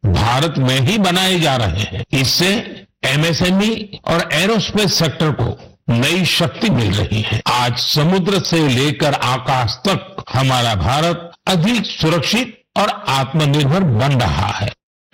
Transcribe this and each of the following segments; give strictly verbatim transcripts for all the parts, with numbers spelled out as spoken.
भारत में ही बनाए जा रहे हैं। इससे एमएसएमई और एरोस्पेस सेक्टर को नई शक्ति मिल रही है। आज समुद्र से लेकर आकाश तक हमारा भारत अधिक सुरक्षित और आत्मनिर्भर बन रहा है।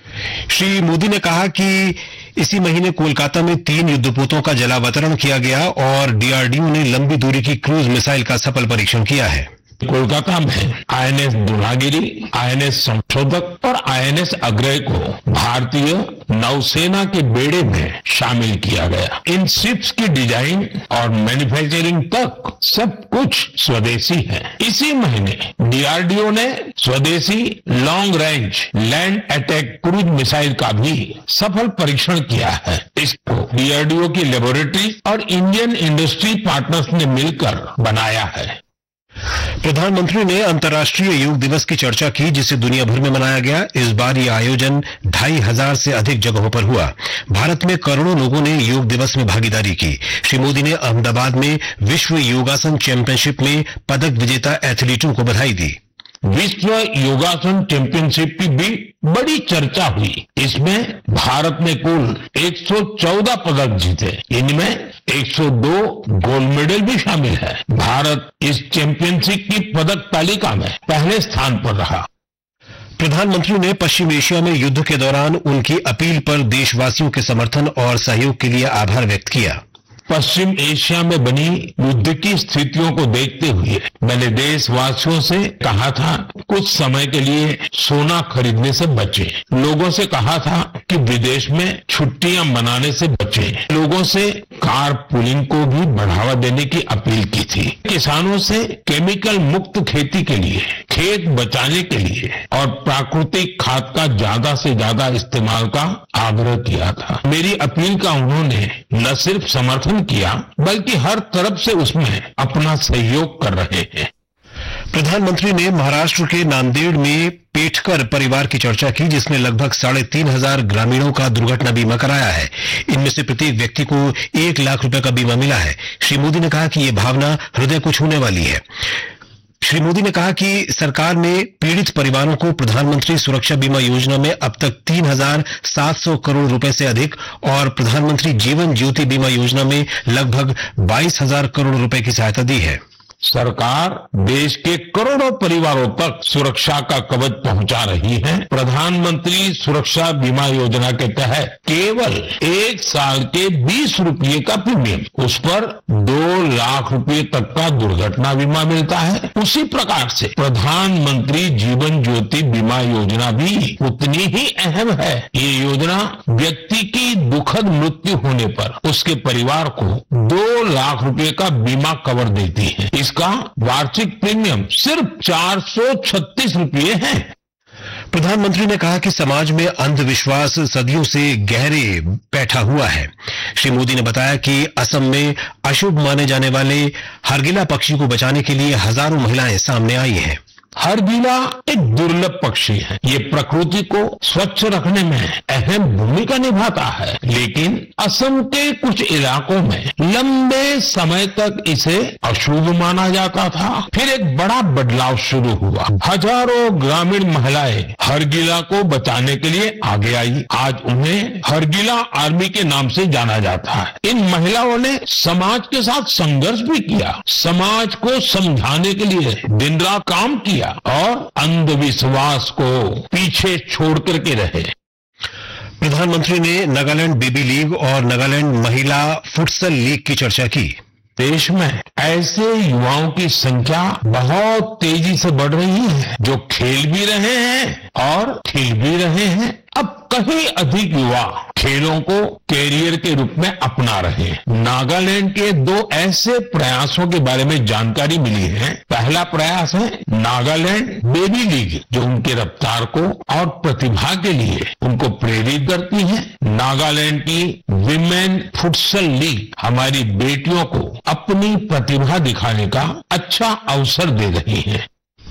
श्री मोदी ने कहा कि इसी महीने कोलकाता में तीन युद्धपोतों का जलावतरण किया गया और डीआरडीओ ने लंबी दूरी की क्रूज मिसाइल का सफल परीक्षण किया है। कोलकाता में आईएनएस द्रोणागिरी, आईएनएस संशोधक और आईएनएस अग्रय को भारतीय नौसेना के बेड़े में शामिल किया गया। इन शिप्स की डिजाइन और मैन्युफैक्चरिंग तक सब कुछ स्वदेशी है। इसी महीने डीआरडीओ ने स्वदेशी long range land attack cruise missile का भी सफल परीक्षण किया है। इसको डीआरडीओ की लेबोरेटरी और इंडियन इंडस्ट्री पार्टनर्स ने मिलकर बनाया है। प्रधानमंत्री ने अंतर्राष्ट्रीय योग दिवस की चर्चा की, जिसे दुनिया भर में मनाया गया। इस बार ये आयोजन ढाई हजार से अधिक जगहों पर हुआ। भारत में करोड़ों लोगों ने योग दिवस में भागीदारी की। श्री मोदी ने अहमदाबाद में विश्व योगासन चैंपियनशिप में पदक विजेता एथलीटों को बधाई दी। विश्व योगासन चैंपियनशिप की भी बड़ी चर्चा हुई। इसमें भारत ने कुल एक सौ चौदह पदक जीते। इनमें एक सौ दो गोल्ड मेडल भी शामिल है। भारत इस चैंपियनशिप की पदक तालिका में पहले स्थान पर रहा। प्रधानमंत्री ने पश्चिम एशिया में युद्ध के दौरान उनकी अपील पर देशवासियों के समर्थन और सहयोग के लिए आभार व्यक्त किया। पश्चिम एशिया में बनी युद्ध की स्थितियों को देखते हुए मैंने देशवासियों से कहा था कुछ समय के लिए सोना खरीदने से बचें। लोगों से कहा था कि विदेश में छुट्टियां मनाने से बचें। लोगों से कार पुलिंग को भी बढ़ावा देने की अपील की थी। किसानों से केमिकल मुक्त खेती के लिए, खेत बचाने के लिए और प्राकृतिक खाद का ज्यादा से ज्यादा इस्तेमाल का आग्रह किया था। मेरी अपील का उन्होंने न सिर्फ समर्थन किया बल्कि हर तरफ से उसमें अपना सहयोग कर रहे हैं। प्रधानमंत्री ने महाराष्ट्र के नांदेड़ में पेटकर परिवार की चर्चा की, जिसने लगभग साढ़े तीन हजार ग्रामीणों का दुर्घटना बीमा कराया है। इनमें से प्रत्येक व्यक्ति को एक लाख रुपए का बीमा मिला है। श्री मोदी ने कहा कि यह भावना हृदय को छूने वाली है। श्री मोदी ने कहा कि सरकार ने पीड़ित परिवारों को प्रधानमंत्री सुरक्षा बीमा योजना में अब तक तीन हजार सात सौ करोड़ रुपए से अधिक और प्रधानमंत्री जीवन ज्योति बीमा योजना में लगभग बाईस हजार करोड़ रुपए की सहायता दी है। सरकार देश के करोड़ों परिवारों तक सुरक्षा का कवच पहुंचा रही है। प्रधानमंत्री सुरक्षा बीमा योजना के तहत केवल एक साल के बीस रुपये का प्रीमियम, उस पर दो लाख रुपए तक का दुर्घटना बीमा मिलता है। उसी प्रकार से प्रधानमंत्री जीवन ज्योति बीमा योजना भी उतनी ही अहम है। ये योजना व्यक्ति की दुखद मृत्यु होने पर उसके परिवार को दो लाख रुपए का बीमा कवर देती है। इसका वार्षिक प्रीमियम सिर्फ चार सौ छत्तीस रुपये है। प्रधानमंत्री ने कहा कि समाज में अंधविश्वास सदियों से गहरे बैठा हुआ है। श्री मोदी ने बताया कि असम में अशुभ माने जाने वाले हरगिला पक्षी को बचाने के लिए हजारों महिलाएं सामने आई हैं। हरगिला एक दुर्लभ पक्षी है। ये प्रकृति को स्वच्छ रखने में अहम भूमिका निभाता है, लेकिन असम के कुछ इलाकों में लंबे समय तक इसे अशुभ माना जाता था। फिर एक बड़ा बदलाव शुरू हुआ। हजारों ग्रामीण महिलाएं हरगिला को बचाने के लिए आगे आई। आज उन्हें हरगिला आर्मी के नाम से जाना जाता है। इन महिलाओं ने समाज के साथ संघर्ष भी किया, समाज को समझाने के लिए दिन रात काम किया और अंधविश्वास को पीछे छोड़ करके रहे। प्रधानमंत्री ने नागालैंड बेबी लीग और नागालैंड महिला फुटसल लीग की चर्चा की। देश में ऐसे युवाओं की संख्या बहुत तेजी से बढ़ रही है जो खेल भी रहे हैं और खिल भी रहे हैं। अब कहीं अधिक युवा खेलों को कैरियर के रूप में अपना रहे हैं। नागालैंड के दो ऐसे प्रयासों के बारे में जानकारी मिली है। पहला प्रयास है नागालैंड बेबी लीग, जो उनके रफ्तार को और प्रतिभा के लिए उनको प्रेरित करती है। नागालैंड की विमेन फुटसल लीग हमारी बेटियों को अपनी प्रतिभा दिखाने का अच्छा अवसर दे रही है।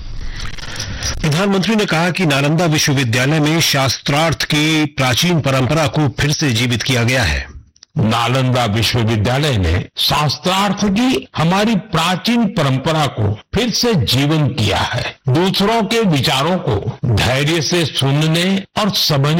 प्रधानमंत्री ने कहा कि नालंदा विश्वविद्यालय में शास्त्रार्थ की प्राचीन परंपरा को फिर से जीवित किया गया है। नालंदा विश्वविद्यालय ने शास्त्रार्थ की हमारी प्राचीन परंपरा को फिर से जीवन किया है। दूसरों के विचारों को धैर्य से सुनने और समझने